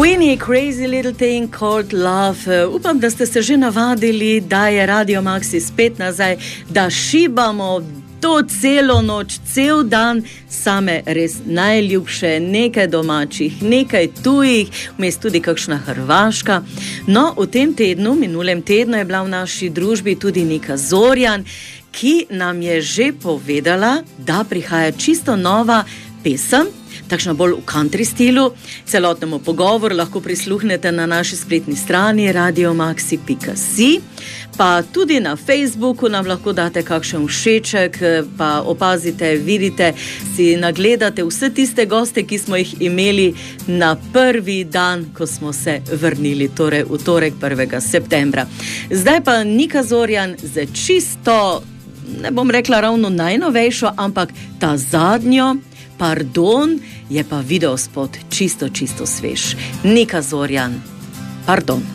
Queenie, Crazy Little Thing Called Love. Upam, da ste se že navadili, da je Radio Maxi spet nazaj, da šibamo to celo noč, cel dan, same res najljubše, nekaj domačih, nekaj tujih, vmes tudi kakšna hrvaška. No, v tem tednu, minulem tednu je bila v naši družbi tudi Nika Zorjan, ki nam je že povedala, da prihaja čisto nova pesem, takšna bolj v country stilu. Celotnemu pogovoru lahko prisluhnete na naši spletni strani radiomaxi.si, pa tudi na Facebooku nam lahko date kakšen všeček, pa opazite, vidite, si nagledate vse tiste goste, ki smo jih imeli na prvi dan, ko smo se vrnili, torej v torek 1. septembra. Zdaj pa Nika Zorjan za čisto, ne bom rekla ravno najnovejšo, ampak ta zadnjo, Pardon, je pa videospot čisto svež. Nika Zorjan, Pardon.